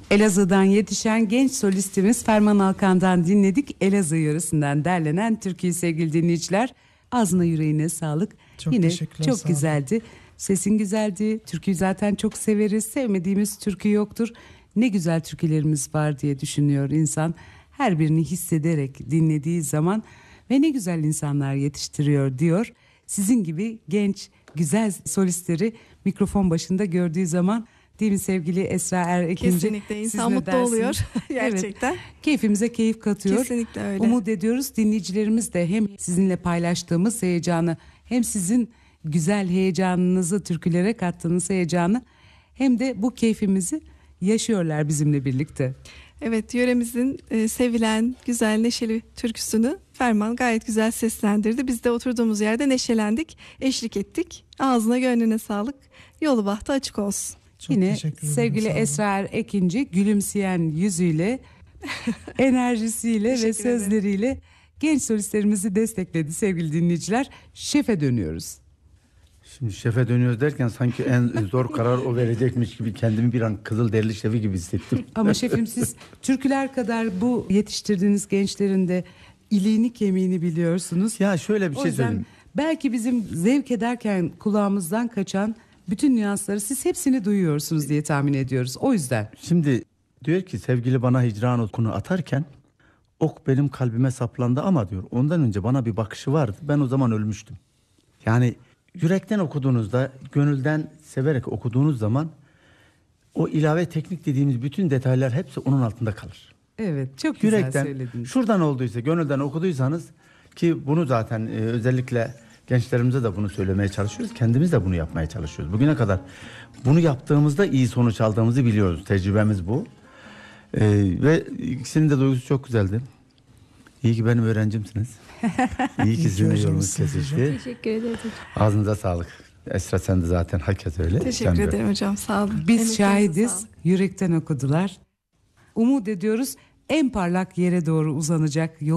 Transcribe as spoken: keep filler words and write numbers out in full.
Elazığ'dan yetişen genç solistimiz Ferman Alkan'dan dinledik. Elazığ yöresinden derlenen türküyü sevgili dinleyiciler. Ağzına yüreğine sağlık. Çok Yine teşekkürler, çok sağ olun. güzeldi. Sesin güzeldi. Türküyü zaten çok severiz. Sevmediğimiz türkü yoktur. Ne güzel türkülerimiz var diye düşünüyor insan. Her birini hissederek dinlediği zaman ve ne güzel insanlar yetiştiriyor diyor. Sizin gibi genç, güzel solistleri mikrofon başında gördüğü zaman, değil mi sevgili Esra Er Ekinci? Kesinlikle insan mutlu oluyor gerçekten. Evet, keyfimize keyif katıyor. Kesinlikle öyle. Umut ediyoruz dinleyicilerimiz de hem sizinle paylaştığımız heyecanı, hem sizin güzel heyecanınızı, türkülere kattığınız heyecanı, hem de bu keyfimizi yaşıyorlar bizimle birlikte. Evet, yöremizin e, sevilen, güzel, neşeli türküsünü Ferman gayet güzel seslendirdi. Biz de oturduğumuz yerde neşelendik, eşlik ettik. Ağzına gönlüne sağlık. Yolu bahtı açık olsun. Çok Yine teşekkür ederim, sevgili sağ olun. Esra Er Ekinci gülümseyen yüzüyle, enerjisiyle ve Teşekkür ederim. sözleriyle genç solistlerimizi destekledi sevgili dinleyiciler. Şefe dönüyoruz. Şimdi şefe dönüyoruz derken sanki en zor karar o verecekmiş gibi kendimi bir an Kızılderili şefi gibi hissettim. Ama şefim siz türküler kadar bu yetiştirdiğiniz gençlerin de iliğini kemiğini biliyorsunuz. Ya şöyle bir O şey yüzden söyleyeyim. belki bizim zevk ederken kulağımızdan kaçan bütün nüansları siz hepsini duyuyorsunuz diye tahmin ediyoruz. O yüzden. Şimdi diyor ki sevgili bana hicran okunu atarken ok benim kalbime saplandı ama diyor ondan önce bana bir bakışı vardı. Ben o zaman ölmüştüm. Yani yürekten okuduğunuzda, gönülden severek okuduğunuz zaman o ilave teknik dediğimiz bütün detaylar hepsi onun altında kalır. Evet, çok güzel Yürekten söylediniz. şuradan olduysa, gönülden okuduysanız, ki bunu zaten e, özellikle gençlerimize de bunu söylemeye çalışıyoruz. Kendimiz de bunu yapmaya çalışıyoruz. Bugüne kadar bunu yaptığımızda iyi sonuç aldığımızı biliyoruz. Tecrübemiz bu. E, ve ikisinin de duygusu çok güzeldi. İyi ki benim öğrencimsiniz. İyi ki ki sizinle hocamız yolumuz siz hocam. kesişti. Teşekkür ederim. Ağzınıza sağlık. Esra sen de zaten hakikaten öyle. Teşekkür Sen de. ederim hocam, sağ olun. Biz Emeklerinize şahidiz, sağlık. yürekten okudular. Umut ediyoruz en parlak yere doğru uzanacak yol.